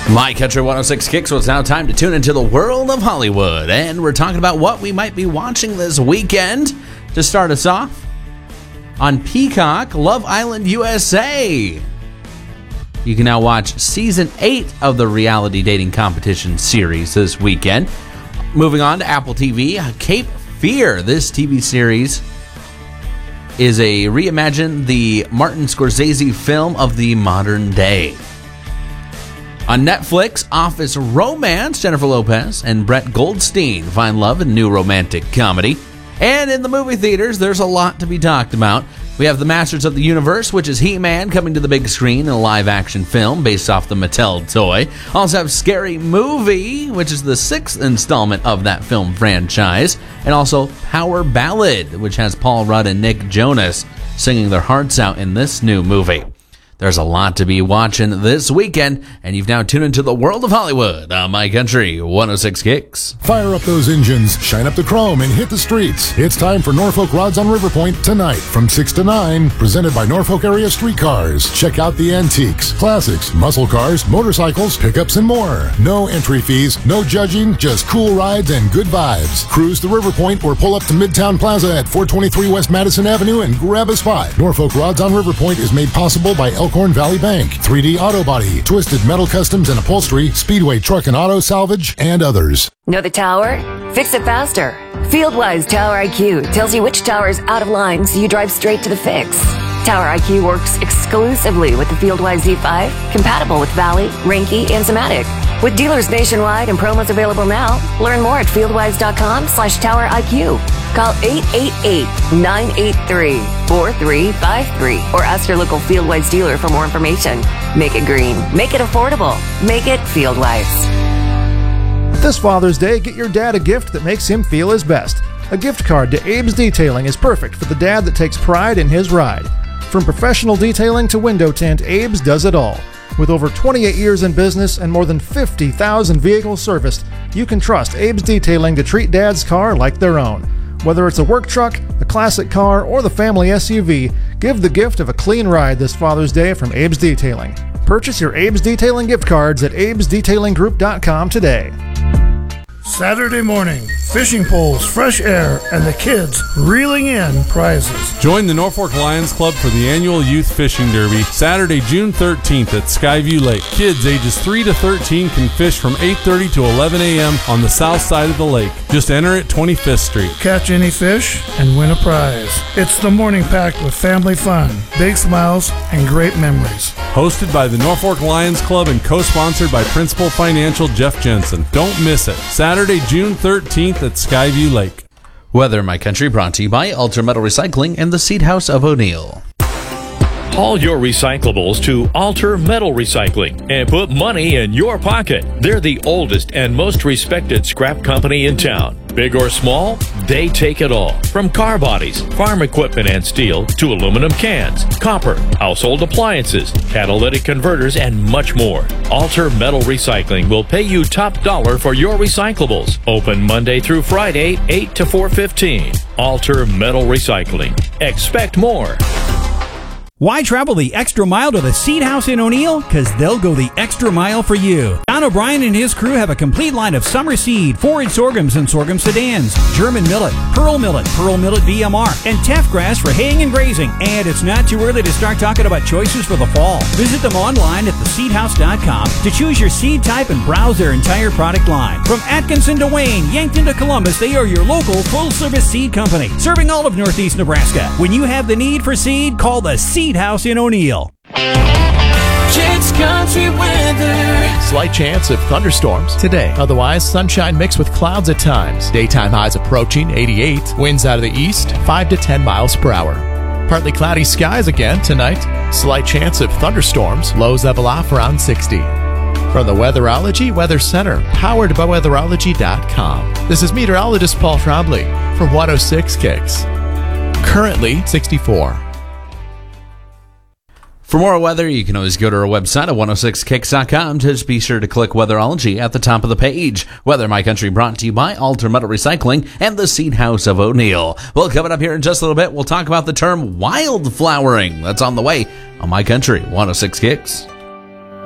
My Country 106 Kicks, well, it's now time to tune into the world of Hollywood. And we're talking about what we might be watching this weekend. To start us off, on Peacock, Love Island USA. You can now watch Season 8 of the reality dating competition series this weekend. Moving on to Apple TV, Cape Fear. This TV series is a reimagine the Martin Scorsese film of the modern day. On Netflix, Office Romance, Jennifer Lopez and Brett Goldstein find love in new romantic comedy. And in the movie theaters, there's a lot to be talked about. We have The Masters of the Universe, which is He-Man coming to the big screen in a live-action film based off the Mattel toy. Also have Scary Movie, which is the 6th installment of that film franchise. And also Power Ballad, which has Paul Rudd and Nick Jonas singing their hearts out in this new movie. There's a lot to be watching this weekend, and you've now tuned into the world of Hollywood on My Country 106 Kicks. Fire up those engines, shine up the chrome, and hit the streets. It's time for Norfolk Rods on River Point tonight from 6 to 9, presented by Norfolk Area Streetcars. Check out the antiques, classics, muscle cars, motorcycles, pickups, and more. No entry fees, no judging, just cool rides and good vibes. Cruise to River Point or pull up to Midtown Plaza at 423 West Madison Avenue and grab a spot. Norfolk Rods on River Point is made possible by Elkhorn Valley Bank, 3D Auto Body, Twisted Metal Customs and Upholstery, Speedway Truck and Auto Salvage, and others. Know the tower? Fix it faster. FieldWise Tower IQ tells you which tower is out of line so you drive straight to the fix. Tower IQ works exclusively with the FieldWise Z5, compatible with Valley, Renke, and Zomatic. With dealers nationwide and promos available now, learn more at fieldwise.com/Tower IQ. Call 888-983-4353 or ask your local FieldWise dealer for more information. Make it green. Make it affordable. Make it FieldWise. This Father's Day, get your dad a gift that makes him feel his best. A gift card to Abe's Detailing is perfect for the dad that takes pride in his ride. From professional detailing to window tint, Abe's does it all. With over 28 years in business and more than 50,000 vehicles serviced, you can trust Abe's Detailing to treat Dad's car like their own. Whether it's a work truck, a classic car, or the family SUV, give the gift of a clean ride this Father's Day from Abe's Detailing. Purchase your Abe's Detailing gift cards at abesdetailinggroup.com today. Saturday morning, fishing poles, fresh air, and the kids reeling in prizes. Join the Norfolk Lions Club for the annual Youth Fishing Derby, Saturday, June 13th at Skyview Lake. Kids ages 3 to 13 can fish from 8:30 to 11 a.m. on the south side of the lake. Just enter at 25th Street. Catch any fish and win a prize. It's the morning packed with family fun, big smiles, and great memories. Hosted by the Norfolk Lions Club and co-sponsored by Principal Financial Jeff Jensen. Don't miss it. Saturday, June 13th at Skyview Lake. Weather, My Country, brought to you by Ultra Metal Recycling and the Seed House of O'Neill. Haul your recyclables to Alter Metal Recycling and put money in your pocket. They're the oldest and most respected scrap company in town. Big or small, they take it all. From car bodies, farm equipment and steel, to aluminum cans, copper, household appliances, catalytic converters, and much more. Alter Metal Recycling will pay you top dollar for your recyclables. Open Monday through Friday, 8 to 4:15. Alter Metal Recycling. Expect more. Why travel the extra mile to the Seed House in O'Neill? Because they'll go the extra mile for you. Don O'Brien and his crew have a complete line of summer seed, forage sorghums and sorghum sedans, German millet, Pearl Millet BMR, and teff grass for haying and grazing. And it's not too early to start talking about choices for the fall. Visit them online at theseedhouse.com to choose your seed type and browse their entire product line. From Atkinson to Wayne, Yankton to Columbus, they are your local full-service seed company, serving all of Northeast Nebraska. When you have the need for seed, call the Seed House in O'Neill. Kicks Country weather. Slight chance of thunderstorms today. Otherwise, sunshine mixed with clouds at times. Daytime highs approaching 88. Winds out of the east, 5 to 10 miles per hour. Partly cloudy skies again tonight. Slight chance of thunderstorms. Lows level off around 60. From the Weatherology Weather Center, powered by weatherology.com. This is meteorologist Paul Trombley from 106 Kicks. Currently 64. For more weather, you can always go to our website at 106kicks.com. Just be sure to click Weatherology at the top of the page. Weather, My Country, brought to you by Alter Metal Recycling and the Seed House of O'Neill. Well, coming up here in just a little bit, we'll talk about the term wildflowering. That's on the way on My Country 106 Kicks.